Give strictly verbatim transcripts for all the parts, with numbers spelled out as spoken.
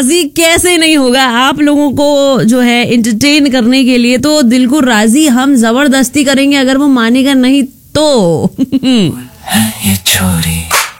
राजी कैसे नहीं होगा आप लोगों को जो है एंटरटेन करने के लिए, तो दिल को राजी हम जबरदस्ती करेंगे, अगर वो मानेगा नहीं तो। ये छोरी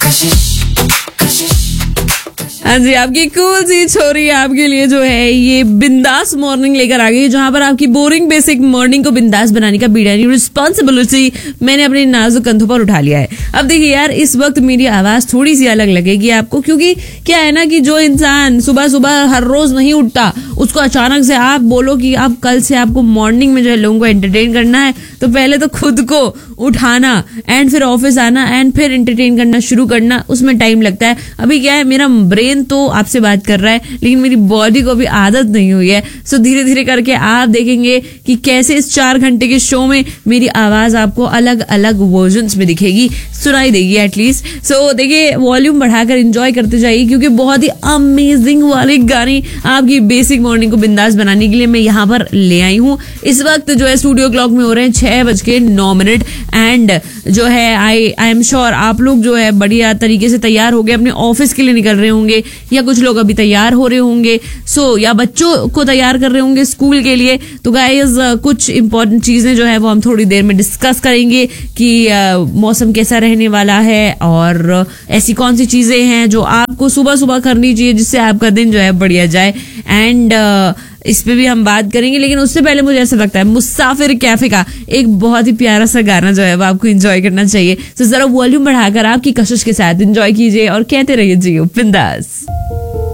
हाँ जी, आपकी कूल सी छोरी आपके लिए जो है ये बिंदास मॉर्निंग लेकर आ गई, जहां पर आपकी बोरिंग बेसिक मॉर्निंग को बिंदास बनाने का बीड़ा नहीं, रिस्पॉन्सिबिलिटी मैंने अपने नाजुक कंधों पर उठा लिया है। अब देखिए यार, इस वक्त मेरी आवाज थोड़ी सी अलग लगेगी आपको, क्योंकि क्या है ना कि जो इंसान सुबह सुबह हर रोज नहीं उठता, उसको अचानक से आप बोलो कि आप कल से आपको मॉर्निंग में जो है लोगों को एंटरटेन करना है, तो पहले तो खुद को उठाना एंड फिर ऑफिस आना एंड फिर एंटरटेन करना शुरू करना, उसमें टाइम लगता है। अभी क्या है, मेरा ब्रेन तो आपसे बात कर रहा है लेकिन मेरी बॉडी को भी आदत नहीं हुई है। सो धीरे धीरे करके आप देखेंगे कि कैसे इस चार घंटे के शो में मेरी आवाज आपको अलग अलग वर्जन्स में दिखेगी, सुनाई देगी एटलीस्ट। सो देखिए, वॉल्यूम बढ़ाकर एंजॉय करते जाइए, क्योंकि बहुत ही अमेजिंग वाले गाने आपकी बेसिक मॉर्निंग को बिंदास बनाने के लिए मैं यहाँ पर ले आई हूँ। इस वक्त जो है स्टूडियो क्लॉक में हो रहे हैं छह बज के नौ मिनट एंड जो है आई आई एम श्योर आप लोग जो है बढ़िया तरीके से तैयार हो गए, अपने ऑफिस के लिए निकल रहे होंगे, या कुछ लोग अभी तैयार हो रहे होंगे, सो या बच्चों को तैयार कर रहे होंगे स्कूल के लिए। तो गाइस, कुछ इंपॉर्टेंट चीजें जो है वो हम थोड़ी देर में डिस्कस करेंगे कि uh, मौसम कैसा रहने वाला है और ऐसी कौन सी चीजें हैं जो आपको सुबह सुबह करनी चाहिए जिससे आपका दिन जो है बढ़िया जाए, एंड uh, इस पे भी हम बात करेंगे। लेकिन उससे पहले मुझे ऐसा लगता है मुसाफिर कैफे का एक बहुत ही प्यारा सा गाना जो है वो आपको एंजॉय करना चाहिए। तो जरा वॉल्यूम बढ़ाकर आपकी कशिश के साथ एंजॉय कीजिए और कहते रहिए जियो बिंदास।